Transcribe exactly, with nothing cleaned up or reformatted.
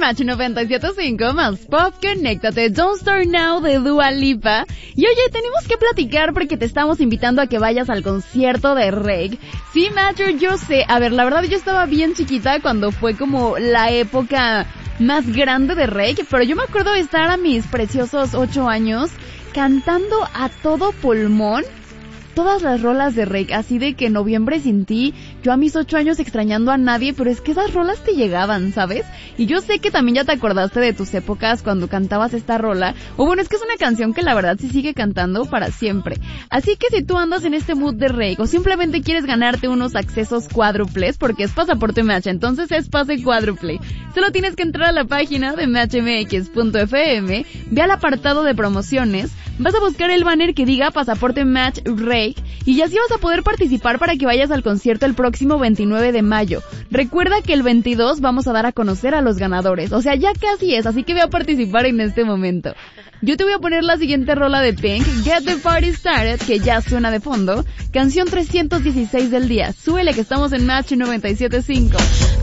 Match noventa y siete punto cinco, más pop, conéctate, Don't Start Now de Dua Lipa. Y oye, tenemos que platicar porque te estamos invitando a que vayas al concierto de Rake. Sí, Matcher, yo sé, a ver, la verdad yo estaba bien chiquita cuando fue como la época más grande de Rake, pero yo me acuerdo de estar a mis preciosos ocho años cantando a todo pulmón todas las rolas de Rake, así de que Noviembre sin ti, yo a mis ocho años extrañando a nadie, pero es que esas rolas te llegaban, ¿sabes? Y yo sé que también ya te acordaste de tus épocas cuando cantabas esta rola, o bueno, es que es una canción que la verdad se sigue cantando para siempre. Así que si tú andas en este mood de Rake, o simplemente quieres ganarte unos accesos cuádruples, porque es pasaporte Match, entonces es pase cuádruple, solo tienes que entrar a la página de match m x punto f m, ve al apartado de promociones, vas a buscar el banner que diga pasaporte Match Rake, y así vas a poder participar para que vayas al concierto el próximo veintinueve de mayo. Recuerda que el veintidós vamos a dar a conocer a los ganadores, o sea, ya casi es, así que ve a participar en este momento. Yo te voy a poner la siguiente rola de Pink, Get the Party Started, que ya suena de fondo, canción trescientos dieciséis del día. Súbele que estamos en Match noventa y siete punto cinco.